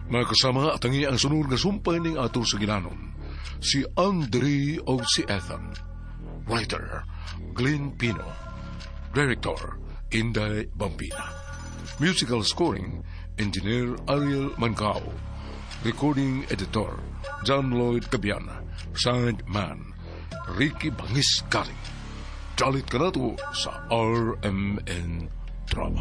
Mga kasama at ang sunod nga sumpay ning ato sa ginanon, si Andre o si Ethan. Writer, Glenn Pino. Director, Inday Bambina. Musical scoring, Engineer Ariel Mancao. Recording Editor, John Lloyd Cabiana. Sound Man, Ricky Bangis Galing. Dalit ka na to sa RMN Drama.